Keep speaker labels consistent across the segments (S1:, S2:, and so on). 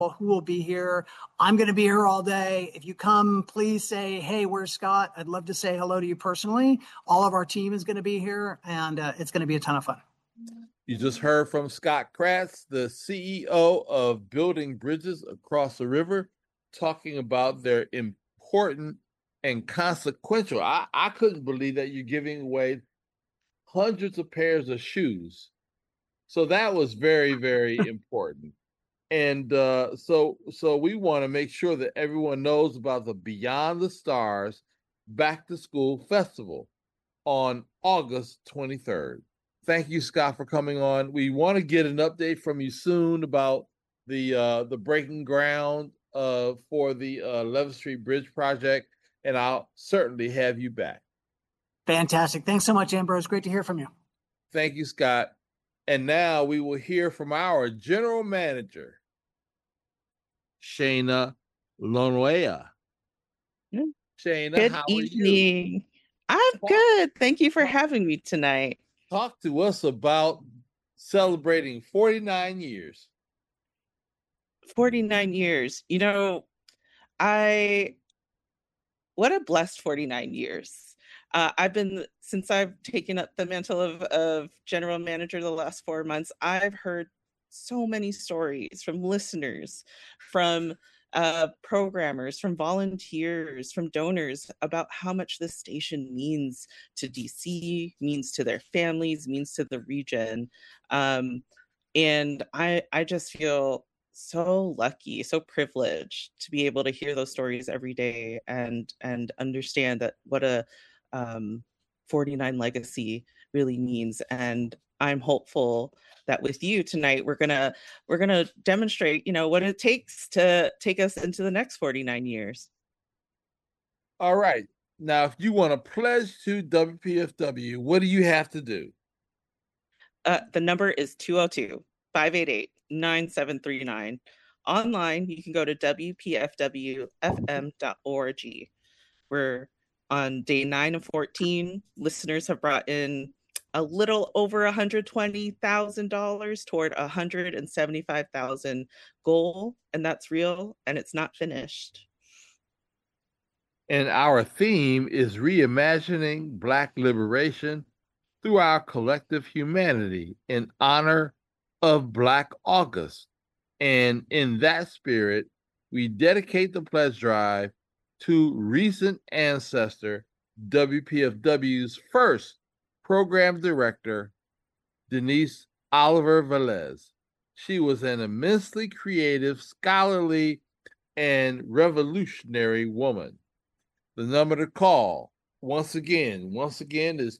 S1: who will be here. I'm going to be here all day. If you come, please say, hey, where's Scott? I'd love to say hello to you personally. All of our team is going to be here, and it's going to be a ton of fun.
S2: You just heard from Scott Kratz, the CEO of Building Bridges Across the River, talking about their important and consequential. I couldn't believe that you're giving away hundreds of pairs of shoes. So that was very, very important. And so we want to make sure that everyone knows about the Beyond the Stars Back to School Festival on August 23rd. Thank you, Scott, for coming on. We want to get an update from you soon about the breaking ground for the 11th Street Bridge project, and I'll certainly have you back.
S1: Fantastic. Thanks so much, Ambrose. Great to hear from you.
S2: Thank you, Scott. And now we will hear from our general manager, Shayna Lonoya. Shayna,
S3: good
S2: how
S3: evening.
S2: are you?
S3: I'm good. Thank you for having me tonight.
S2: Talk to us about celebrating 49 years.
S3: 49 years. You know, what a blessed 49 years. Since I've taken up the mantle of general manager the last 4 months, I've heard so many stories from listeners, from programmers, from volunteers, from donors about how much this station means to DC, means to their families, means to the region. And I just feel so lucky, so privileged to be able to hear those stories every day and understand that what a 49 legacy really means. And I'm hopeful that with you tonight, we're gonna demonstrate, what it takes to take us into the next 49 years.
S2: All right. Now, if you want to pledge to WPFW, what do you have to do?
S3: The number is 202-588-9739. Online, you can go to WPFWFM.org. We're on day 9 of 14. Listeners have brought in a little over $120,000 toward $175,000 goal, and that's real, and it's not finished.
S2: And our theme is reimagining Black liberation through our collective humanity in honor of Black August. And in that spirit, we dedicate the pledge drive to recent ancestor, WPFW's first program director, Denise Oliver Velez. She was an immensely creative, scholarly, and revolutionary woman. The number to call, once again, is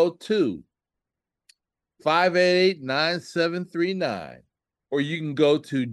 S2: 202-588-9739. Or you can go to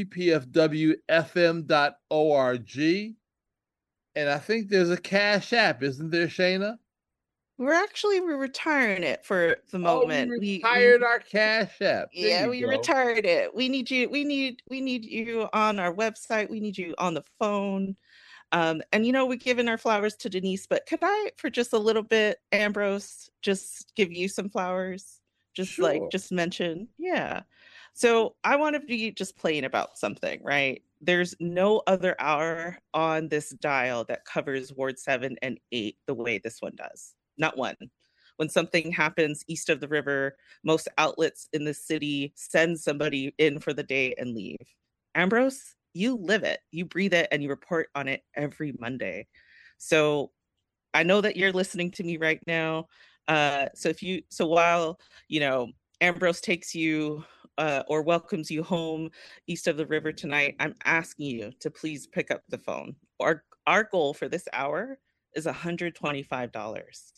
S2: WPFWFM.org. And I think there's a Cash App, isn't there, Shayna?
S3: We're retiring it for the moment.
S2: We retired our Cash App.
S3: Retired it. We need you. We need you on our website. We need you on the phone. And we're giving our flowers to Denise, but could I, for just a little bit, Ambrose, just give you some flowers? Just mention. Yeah. So I want to be just plain about something, right? There's no other hour on this dial that covers Ward 7 and 8 the way this one does. Not one. When something happens east of the river, most outlets in the city send somebody in for the day and leave. Ambrose, you live it, you breathe it, and you report on it every Monday. So I know that you're listening to me right now. So while, Ambrose takes you or welcomes you home east of the river tonight, I'm asking you to please pick up the phone. Our goal for this hour is $125.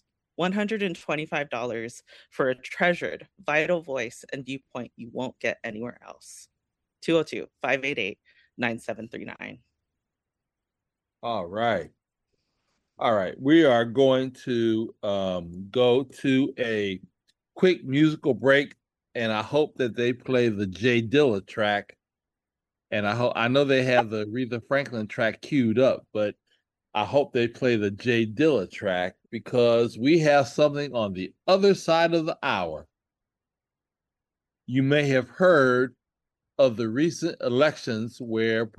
S3: $125 for a treasured, vital voice and viewpoint you won't get anywhere else. 202-588-9739.
S2: All right. We are going to go to a quick musical break, and I hope that they play the Jay Dilla track. And I know they have the Aretha Franklin track queued up, but I hope they play the Jay Dilla track, because we have something on the other side of the hour. You may have heard of the recent elections where